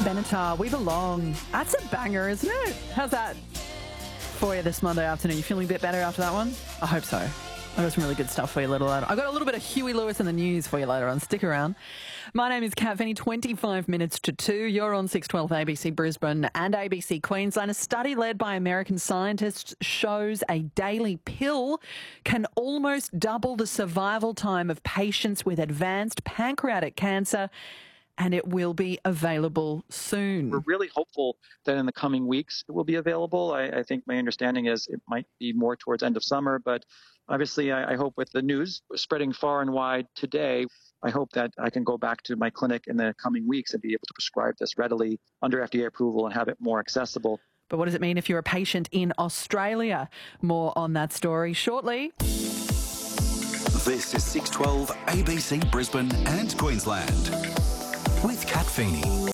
Benatar, We Belong. That's a banger, isn't it? How's that for you this Monday afternoon? You feeling a bit better after that one? I hope so. I got some really good stuff for you a little later. I got a little bit of Huey Lewis in the news for you later on. Stick around. My name is Kat Finney, 25 minutes to 2. You're on 612 ABC Brisbane and ABC Queensland. A study led by American scientists shows a daily pill can almost double the survival time of patients with advanced pancreatic cancer, and it will be available soon. We're really hopeful that in the coming weeks it will be available. I think my understanding is it might be more towards end of summer, but obviously I hope with the news spreading far and wide today, I hope that I can go back to my clinic in the coming weeks and be able to prescribe this readily under FDA approval and have it more accessible. But what does it mean if you're a patient in Australia? More on that story shortly. This is 612 ABC Brisbane and Queensland with Kat Finney.